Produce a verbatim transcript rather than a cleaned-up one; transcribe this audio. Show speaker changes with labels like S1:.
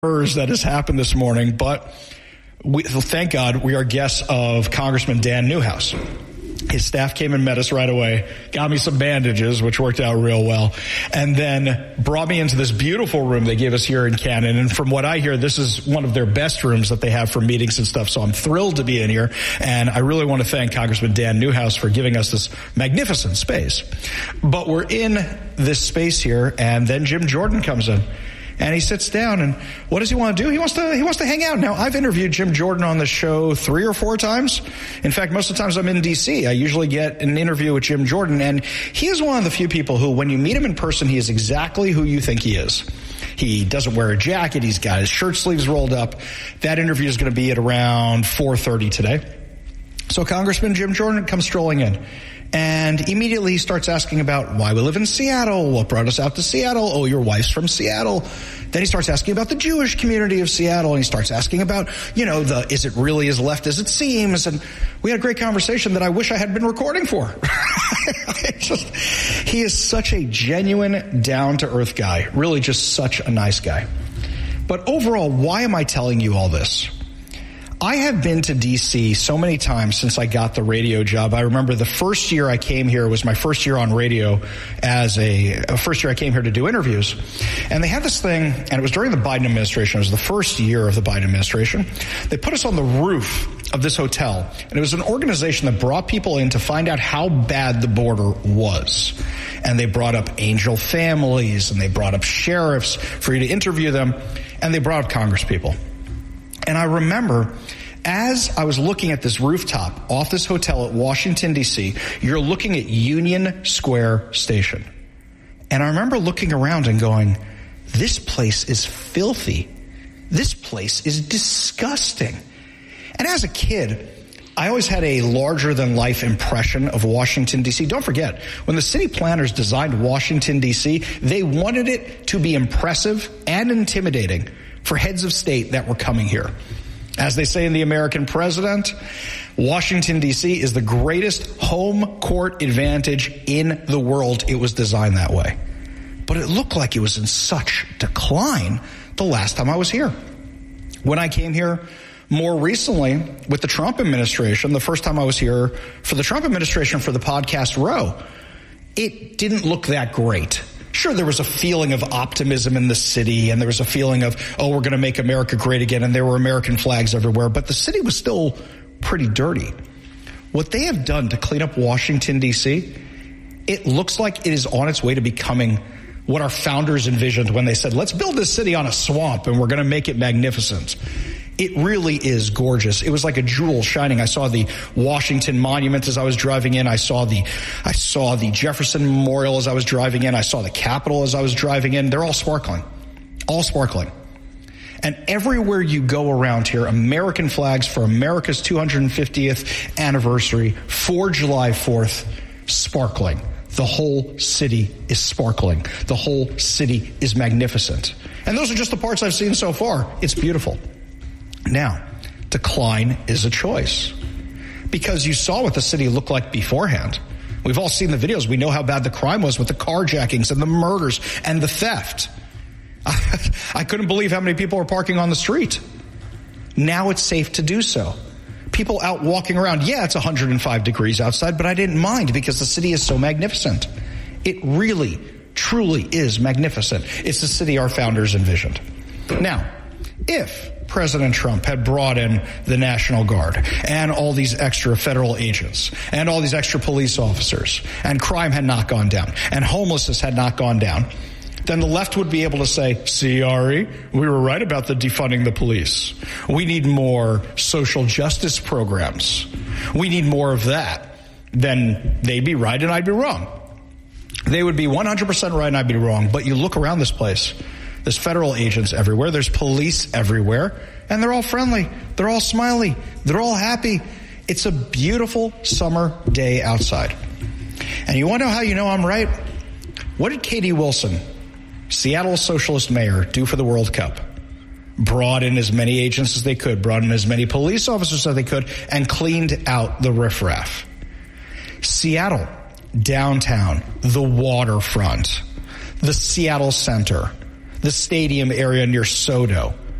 S1: that has happened this morning, but we, thank God we are guests of Congressman Dan Newhouse. His staff came and met us right away, got me some bandages, which worked out real well, and then brought me into this beautiful room they gave us here in Cannon. And from what I hear, this is one of their best rooms that they have for meetings and stuff. So I'm thrilled to be in here. And I really want to thank Congressman Dan Newhouse for giving us this magnificent space. But we're in this space here, and then Jim Jordan comes in. And he sits down, and what does he want to do? He wants to, he wants to hang out. Now, I've interviewed Jim Jordan on the show three or four times. In fact, most of the times I'm in D C, I usually get an interview with Jim Jordan, and he is one of the few people who, when you meet him in person, he is exactly who you think he is. He doesn't wear a jacket. He's got his shirt sleeves rolled up. That interview is going to be at around four thirty today. So Congressman Jim Jordan comes strolling in. And immediately he starts asking about why we live in Seattle, what brought us out to Seattle. Oh, your wife's from Seattle. Then he starts asking about the Jewish community of Seattle. And he starts asking about, you know, the is it really as left as it seems? And we had a great conversation that I wish I had been recording for. just, he is such a genuine, down-to-earth guy. Really just such a nice guy. But overall, why am I telling you all this? I have been to D C so many times since I got the radio job. I remember the first year I came here was my first year on radio as a, a first year I came here to do interviews. And they had this thing, and it was during the Biden administration. It was the first year of the Biden administration. They put us on the roof of this hotel, and it was an organization that brought people in to find out how bad the border was. And they brought up angel families, and they brought up sheriffs for you to interview them, and they brought up Congress people. And I remember, as I was looking at this rooftop off this hotel at Washington, D C, you're looking at Union Square Station. And I remember looking around and going, this place is filthy. This place is disgusting. And as a kid, I always had a larger-than-life impression of Washington, D C. Don't forget, when the city planners designed Washington, D C, they wanted it to be impressive and intimidating for heads of state that were coming here. As they say in The American President, Washington, D C is the greatest home court advantage in the world. It was designed that way. But it looked like it was in such decline the last time I was here. When I came here more recently with the Trump administration, the first time I was here for the Trump administration for the podcast Row, it didn't look that great. Sure, there was a feeling of optimism in the city, and there was a feeling of, oh, we're going to make America great again, and there were American flags everywhere, but the city was still pretty dirty. What they have done to clean up Washington, D C, it looks like it is on its way to becoming what our founders envisioned when they said, let's build this city on a swamp, and we're going to make it magnificent. It really is gorgeous. It was like a jewel shining. I saw the Washington Monument as I was driving in. I saw the, I saw the Jefferson Memorial as I was driving in. I saw the Capitol as I was driving in. They're all sparkling, all sparkling. And everywhere you go around here, American flags for America's two hundred fiftieth anniversary for July fourth, sparkling. The whole city is sparkling. The whole city is magnificent. And those are just the parts I've seen so far. It's beautiful. Now, decline is a choice, because you saw what the city looked like beforehand. We've all seen the videos. We know how bad the crime was with the carjackings and the murders and the theft. I, I couldn't believe how many people were parking on the street. Now it's safe to do so. People out walking around. Yeah, it's one hundred five degrees outside, but I didn't mind because the city is so magnificent. It really, truly is magnificent. It's the city our founders envisioned. Now, if President Trump had brought in the National Guard and all these extra federal agents and all these extra police officers, and crime had not gone down and homelessness had not gone down, then the left would be able to say, see, Ari, we were right about the defunding the police. We need more social justice programs. We need more of that. Then they'd be right and I'd be wrong. They would be one hundred percent right and I'd be wrong. But you look around this place, there's federal agents everywhere. There's police everywhere. And they're all friendly. They're all smiley. They're all happy. It's a beautiful summer day outside. And you want to know how you know I'm right? What did Katie Wilson, Seattle's socialist mayor, do for the World Cup? Brought in as many agents as they could, brought in as many police officers as they could, and cleaned out the riffraff. Seattle, downtown, the waterfront, the Seattle Center, the stadium area near SoDo.